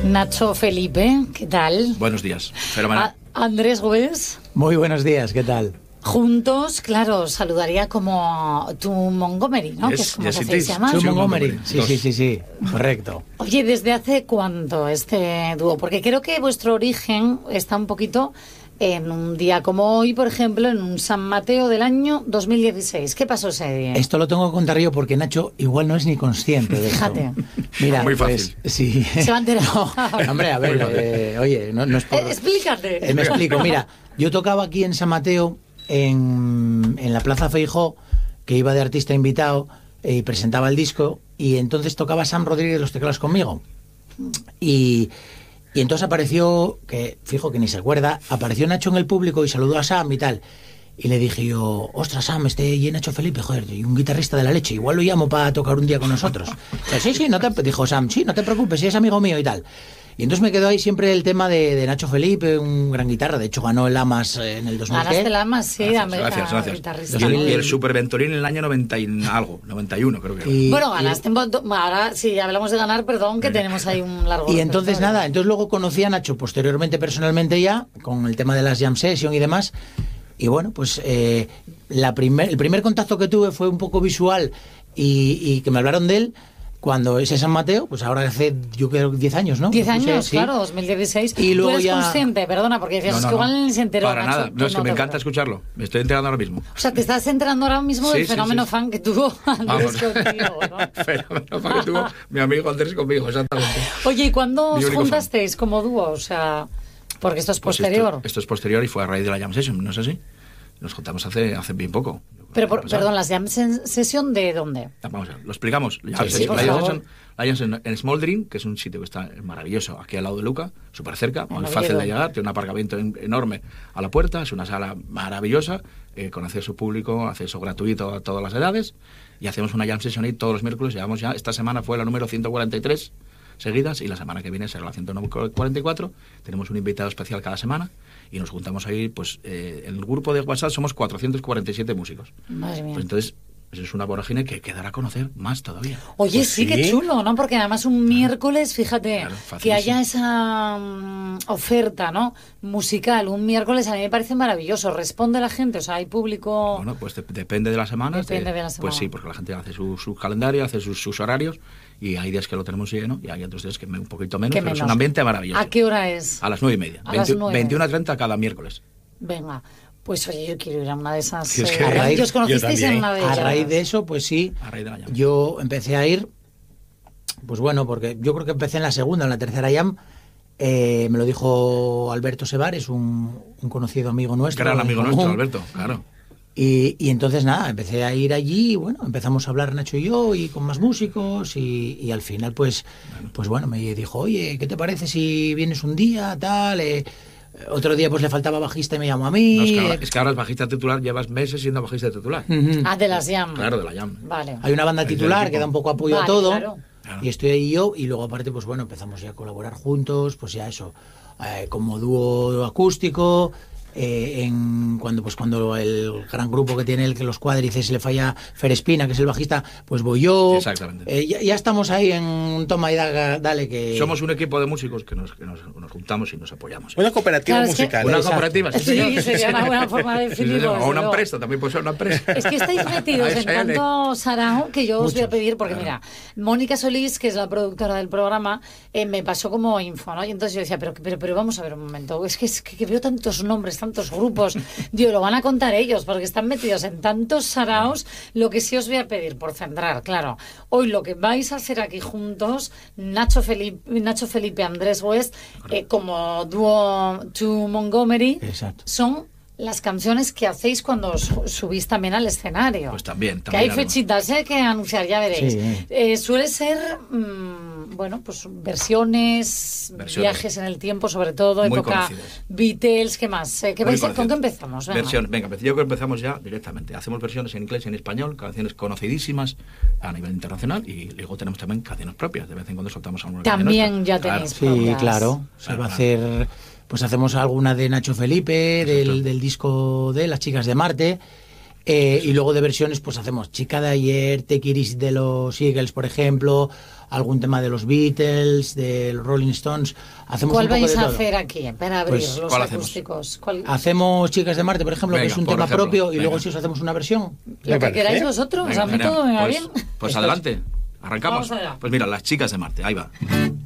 Nacho Felipe, ¿qué tal? Buenos días, fenomenal. Andrés Gües. Muy buenos días, ¿qué tal? Juntos, claro, saludaría como tu Montgomery, ¿no? Yes, que es como yes, se it hacéis is. llamar. Tu Montgomery, sí, correcto. Oye, ¿desde hace cuánto este dúo? Porque creo que vuestro origen está un poquito en un día como hoy, por ejemplo, en un San Mateo del año 2016. ¿Qué pasó ese día? Esto lo tengo que contar yo porque Nacho igual no es ni consciente de Fíjate. esto. Mira, Muy pues, fácil. sí. Se va a enterar. No, hombre, a ver, oye, no es por... Explícate. Me explico, mira, yo tocaba aquí en San Mateo, en la Plaza Feijó, que iba de artista invitado y presentaba el disco, y entonces tocaba Sam Rodríguez los teclados conmigo. Y entonces apareció, que fijo que ni se acuerda, apareció Nacho en el público y saludó a Sam y tal. Y le dije yo, ostras, Sam, y Nacho Felipe, joder, y un guitarrista de la leche, igual lo llamo para tocar un día con nosotros. Sí, dijo Sam, sí, no te preocupes, si es amigo mío y tal. Y entonces me quedó ahí siempre el tema de Nacho Felipe, un gran guitarra, de hecho ganó el AMAS en el 2000. Ganaste el AMAS, sí, Gracias. guitarrista. Y el Super Venturín en el año 90 y algo, 91 creo que era. Bueno, ganaste, ahora si hablamos de ganar, perdón, que tenemos ahí un largo... Y entonces nada, entonces luego conocí a Nacho posteriormente personalmente ya, con el tema de las jam session y demás. Y bueno, pues el primer contacto que tuve fue un poco visual y que me hablaron de él cuando ese San Mateo, pues ahora hace, yo creo, 10 años, ¿no? 10 años, sí. Claro, 2016. Y luego ¿Tú eres ya... consciente? Perdona, porque dices que igual se enteró. Para Nacho, nada, no, es que me encanta te... escucharlo. Me estoy enterando ahora mismo. O sea, te estás enterando ahora mismo del fenómeno fan que tuvo Andrés contigo, ¿no? Fenómeno fan que tuvo mi amigo Andrés conmigo, exactamente. Oye, ¿y cuándo os juntasteis fan como dúo? O sea, porque esto es pues posterior. Esto es posterior y fue a raíz de la jam session, ¿no es así? Nos juntamos hace bien poco. Pero, perdón, ¿las jam session de dónde? Vamos a ver, lo explicamos. Por favor. La jam session en Small Dream, que es un sitio que está maravilloso, aquí al lado de Luca, súper cerca, muy fácil de llegar, tiene un aparcamiento enorme a la puerta, es una sala maravillosa, con acceso público, acceso gratuito a todas las edades, y hacemos una jam session ahí todos los miércoles. Llevamos ya, esta semana fue la número 143 seguidas, y la semana que viene será la 144. Tenemos un invitado especial cada semana y nos juntamos ahí, pues en el grupo de WhatsApp somos 447 músicos. Madre mía. Pues entonces es una vorágine que dará a conocer más todavía. Oye, Pues sí, qué chulo, ¿no? Porque además un miércoles, fíjate, claro, que haya esa oferta, ¿no? Musical, un miércoles a mí me parece maravilloso. Responde la gente, o sea, hay público... Bueno, pues depende de la semana. Depende de la semana. Pues sí, porque la gente hace su calendario, hace sus horarios, y hay días que lo tenemos lleno y hay otros días que un poquito menos, pero es un ambiente maravilloso. ¿A qué hora es? A las 9:30. 21:30 cada miércoles. Venga. Pues oye, yo quiero ir a una de esas. Sí, es que ¿Y os conocisteis en una de ellas? A raíz de eso, pues sí, a raíz de la jam. Yo empecé a ir, pues bueno, porque yo creo que empecé en la segunda, en la tercera jam. Me lo dijo Alberto Sebares, un conocido amigo nuestro. Gran amigo nuestro, Alberto, claro. Y entonces nada, empecé a ir allí y bueno, empezamos a hablar Nacho y yo y con más músicos y al final pues bueno, me dijo, oye, ¿qué te parece si vienes un día, tal? Otro día pues le faltaba bajista y me llamó a mí. No, es que ahora es bajista titular, llevas meses siendo bajista titular. Ah, de las jam. Claro, de la jam. Vale. Hay una banda titular que da un poco apoyo a todo. Claro. Y estoy ahí yo y luego aparte pues bueno, empezamos ya a colaborar juntos, pues ya eso, como dúo acústico. Cuando el gran grupo que tiene los Cuádrices le falla Fer Espina, que es el bajista, pues voy yo. Exactamente. Ya estamos ahí en toma y dale que... Somos un equipo de músicos que nos juntamos y nos apoyamos. Una cooperativa musical. Una cooperativa, sí, señor. Sí, sería una buena forma de definirlo. O una empresa, también puede ser una empresa. Es que estáis metidos en tanto sarao que yo os voy a pedir, porque mira, Mónica Solís, que es la productora del programa, me pasó como info, ¿no? Y entonces yo decía, pero vamos a ver un momento, es que veo tantos nombres, tantos grupos, digo, lo van a contar ellos, porque están metidos en tantos saraos. Lo que sí os voy a pedir, por centrar, claro, hoy lo que vais a hacer aquí juntos, Nacho Felipe, Andrés West, como dúo To Montgomery, exacto, son las canciones que hacéis cuando os subís también al escenario. Pues también que hay fechitas que anunciar, ya veréis. Sí. Suele ser, bueno, pues versiones, viajes en el tiempo, sobre todo, muy época conocidas. Beatles, ¿qué más? ¿Con qué empezamos? Venga, yo creo que empezamos ya directamente. Hacemos versiones en inglés y en español, canciones conocidísimas a nivel internacional, y luego tenemos también canciones propias. De vez en cuando soltamos alguna. También ya tenéis propias. Sí, claro. Se va a hacer... Pues hacemos alguna de Nacho Felipe, del disco de Las Chicas de Marte, Y luego de versiones, pues hacemos Chica de ayer, Take It Easy de los Eagles, por ejemplo, algún tema de los Beatles, de los Rolling Stones. Hacemos ¿Cuál un poco vais de a todo. hacer aquí para abrir Pues, los ¿cuál acústicos? Hacemos Chicas de Marte, por ejemplo, Venga, que es un por tema ejemplo. propio, y Venga. luego si os hacemos una versión. Lo que queráis vosotros, Venga, a mí genial. todo me va Pues- bien. Pues Esto adelante, arrancamos. Vamos allá. Pues mira, Las Chicas de Marte, ahí va.